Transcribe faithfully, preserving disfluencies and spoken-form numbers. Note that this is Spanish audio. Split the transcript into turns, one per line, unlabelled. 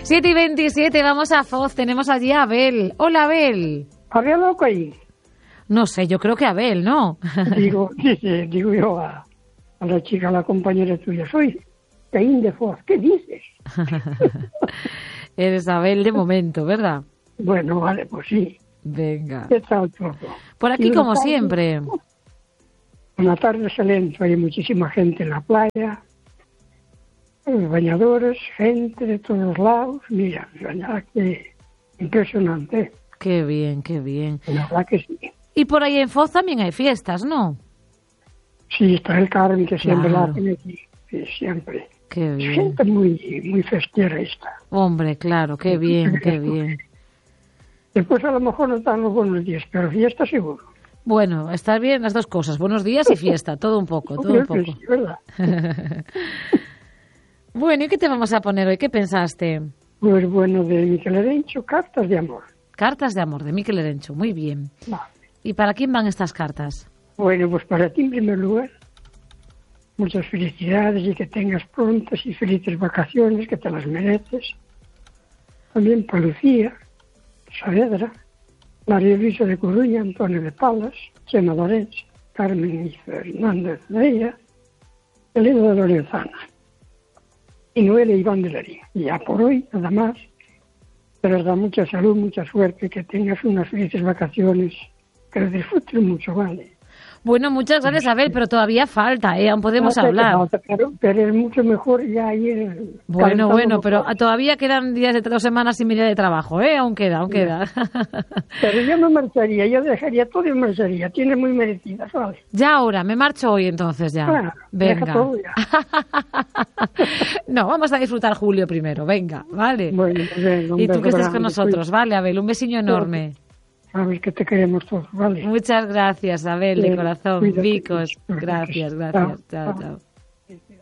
siete y veintisiete, vamos a Foz. Tenemos allí a Abel. Hola, Abel.
¿Había loco ahí?
No sé, yo creo que Abel, ¿no?
Digo, sí, sí, digo yo a, a la chica, a la compañera tuya, soy Caín de Foz, ¿qué dices?
Eres Abel de momento, ¿verdad?
Bueno, vale, pues sí.
Venga.
¿Qué tal todo?
Por aquí como tarde, siempre.
Una tarde excelente, hay muchísima gente en la playa, bañadores, gente de todos lados, mira, ya que impresionante.
Qué bien, qué bien.
La verdad que sí.
Y por ahí en Foz también hay fiestas, ¿no?
Sí, está el Carmen que siempre
claro.
la hacen aquí, sí, siempre.
Qué bien.
Gente muy, muy festera esta.
Hombre, claro, qué bien, qué bien.
Después a lo mejor no dan los buenos días, pero fiesta seguro.
Bueno, estar bien las dos cosas, buenos días y fiesta, todo un poco, todo un poco.
Sí, ¿verdad?
Bueno, ¿y qué te vamos a poner hoy? ¿Qué pensaste?
Pues bueno, de Miquel Erencho, Cartas de Amor.
Cartas de Amor, de Miquel Erencho, muy bien.
Vale.
¿Y para quién van estas cartas?
Bueno, pues para ti en primer lugar, muchas felicidades y que tengas prontas y felices vacaciones, que te las mereces. También para Lucía, Saavedra, María Luisa de Coruña, Antonio de Palas, Chema Lorenz, Carmen y Fernández de ella, Elena de Lorenzana y Noel e Iván de Larín. Y ya por hoy, nada más, te les da mucha salud, mucha suerte, que tengas unas felices vacaciones, que las disfrutes mucho, ¿vale?
Bueno, muchas gracias, Abel, pero todavía falta, ¿eh? Aún podemos
no sé
hablar.
Falta, pero, pero es mucho mejor ya ir...
Bueno, bueno, pero todavía quedan días de dos semanas y media de trabajo, ¿eh? Aún queda, aún queda.
Pero yo me marcharía, yo dejaría todo y me marcharía. Tiene muy merecidas, ¿vale?
Ya ahora, me marcho hoy entonces ya.
Claro,
venga.
deja todo ya.
No, vamos a disfrutar julio primero, venga, ¿vale?
Bueno, pues venga, un
y tú que estés
grande,
con nosotros, ¿vale, Abel? Un besiño enorme.
Sabes que te queremos todos, ¿vale?
Muchas gracias, Abel, de
Bien,
corazón.
cuídate.
Vicos, gracias, gracias. Chao, chao. chao.